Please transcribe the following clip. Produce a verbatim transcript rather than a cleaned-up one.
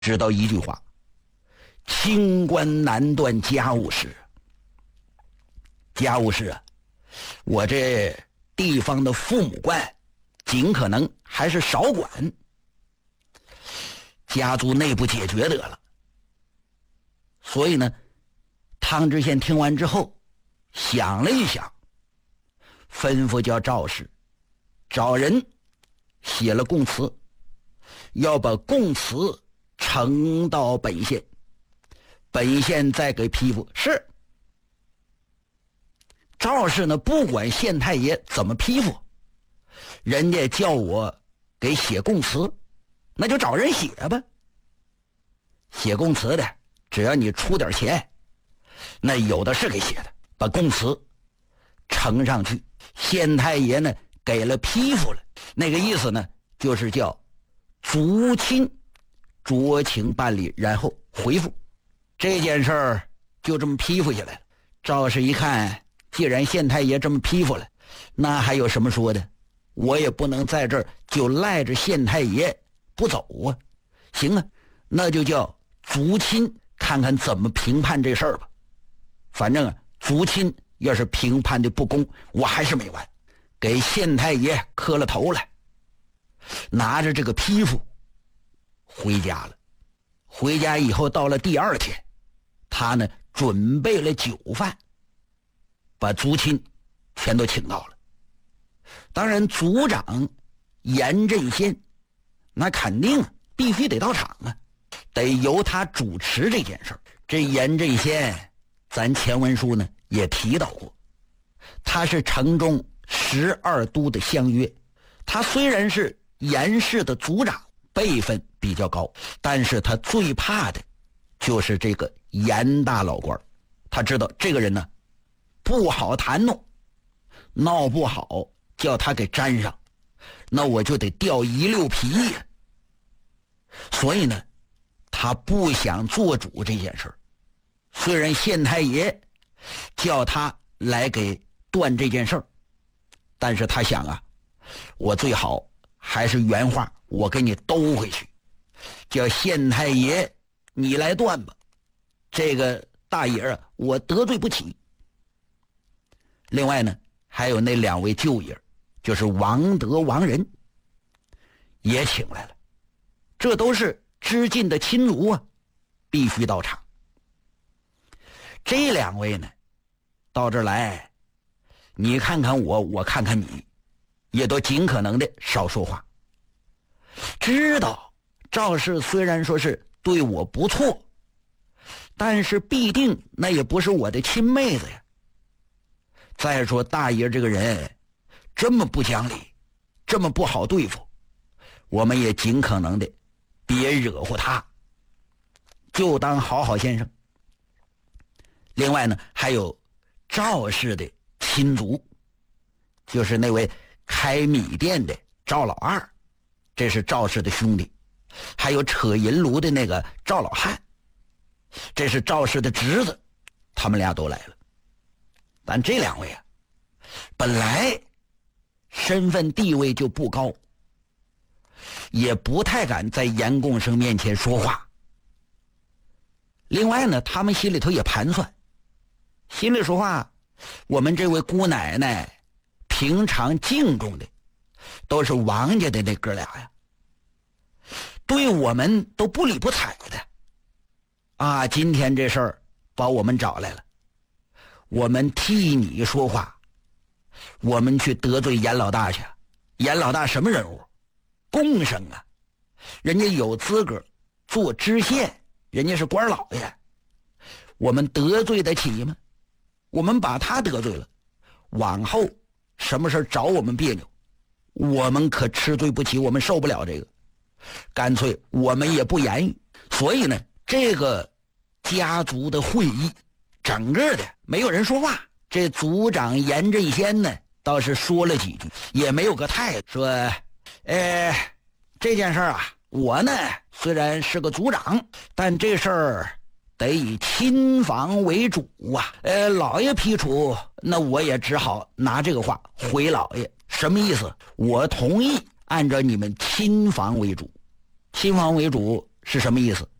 知道一句话：清官难断家务事。家务事啊，我这地方的父母官尽可能还是少管，家族内部解决得了。所以呢，汤知县听完之后想了一想，吩咐叫赵氏找人写了供词，要把供词呈到本县，本县再给批复。是赵氏呢，不管县太爷怎么批复，人家叫我给写供词，那就找人写吧。写供词的，只要你出点钱，那有的是给写的，把供词呈上去，县太爷呢给了批复了。那个意思呢，就是叫族亲酌情办理，然后回复。这件事儿就这么批复下来了。赵氏一看，既然县太爷这么批复了，那还有什么说的？我也不能在这儿就赖着县太爷不走啊。行啊，那就叫族亲看看怎么评判这事儿吧。反正啊，族亲要是评判的不公，我还是没完。给县太爷磕了头了，拿着这个批复回家了。回家以后，到了第二天，他呢准备了酒饭，把族亲全都请到了。当然族长严振先那肯定必须得到场啊，得由他主持这件事儿。这严振先咱前文书呢也提到过，他是城中十二都的相约，他虽然是严氏的族长，辈分比较高，但是他最怕的就是这个严大老官。他知道这个人呢不好谈弄，闹不好叫他给粘上，那我就得掉一溜皮呀。所以呢，他不想做主这件事儿。虽然县太爷叫他来给断这件事儿，但是他想啊，我最好还是原话，我给你兜回去，叫县太爷你来断吧，这个大爷啊我得罪不起。另外呢，还有那两位舅爷，就是王德、王仁也请来了，这都是知晋的亲族啊，必须到场。这两位呢到这儿来，你看看我，我看看你，也都尽可能的少说话。知道赵氏虽然说是对我不错，但是必定那也不是我的亲妹子呀。再说大爷这个人这么不讲理，这么不好对付，我们也尽可能的别惹乎他，就当好好先生。另外呢，还有赵氏的亲族，就是那位开米店的赵老二，这是赵氏的兄弟。还有扯银炉的那个赵老汉，这是赵氏的侄子，他们俩都来了。但这两位啊，本来身份地位就不高，也不太敢在严贡生面前说话。另外呢，他们心里头也盘算，心里说话，我们这位姑奶奶平常敬重的都是王家的那哥俩呀，对我们都不理不睬的啊！今天这事儿把我们找来了，我们替你说话，我们去得罪严老大去。严老大什么人物？贡生啊，人家有资格做知县，人家是官老爷，我们得罪得起吗？我们把他得罪了，往后什么事找我们别扭，我们可吃罪不起，我们受不了这个，干脆我们也不言语。所以呢，这个家族的会议整个的没有人说话。这族长严振先呢倒是说了几句，也没有个态度，说呃这件事啊，我呢虽然是个族长，但这事儿得以亲房为主啊。呃老爷批处，那我也只好拿这个话回老爷。什么意思？我同意按照你们亲房为主。亲房为主是什么意思？